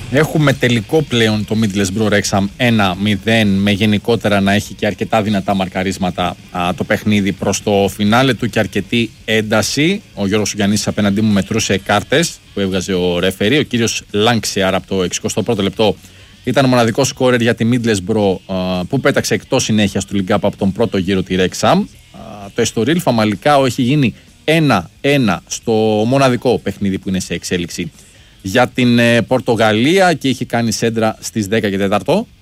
Έχουμε τελικό πλέον το Middlesbrough Wrexham 1-0, με γενικότερα να έχει και αρκετά δυνατά μαρκαρίσματα το παιχνίδι προς το φινάλε του και αρκετή ένταση. Ο Γιώργος Γιαννής απέναντί μου μετρούσε κάρτες που έβγαζε ο ρεφερί. Ο κύριος Λάνξεαρ από το 61ο λεπτό ήταν ο μοναδικός σκόρερ για τη Middlesbrough που πέταξε εκτός συνέχειας του League Cup από τον πρώτο γύρο τη Wrexham. Το Estoril Φαμαλικάο έχει γίνει 1-1 στο μοναδικό παιχνίδι που είναι σε εξέλιξη για την Πορτογαλία και είχε κάνει σέντρα στις 10 και 4.